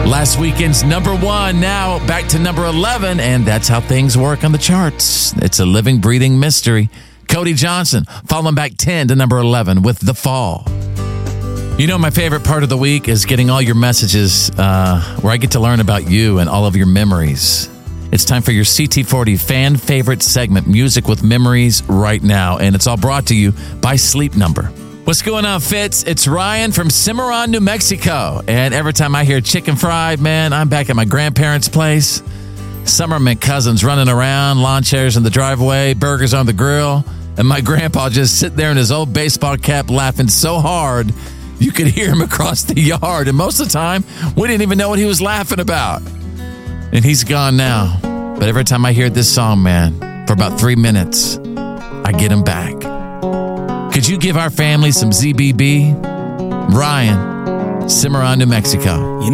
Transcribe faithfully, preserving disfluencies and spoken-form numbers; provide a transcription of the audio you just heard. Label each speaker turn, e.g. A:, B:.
A: Last weekend's number one, now back to number eleven, and that's how things work on the charts. It's a living, breathing mystery. Cody Johnson falling back ten to number eleven with The Fall. You know, my favorite part of the week is getting all your messages uh, where I get to learn about you and all of your memories. It's time for your C T forty fan favorite segment, Music with Memories, right now. And it's all brought to you by Sleep Number. What's going on, Fitz? It's Ryan from Cimarron, New Mexico. And every time I hear chicken fried, man, I'm back at my grandparents' place. Summer and cousins running around, lawn chairs in the driveway, burgers on the grill. And my grandpa just sitting there in his old baseball cap laughing so hard you could hear him across the yard. And most of the time, we didn't even know what he was laughing about. And he's gone now. But every time I hear this song, man, for about three minutes, I get him back. Could you give our family some Z B B? Ryan, Cimarron, New Mexico. You know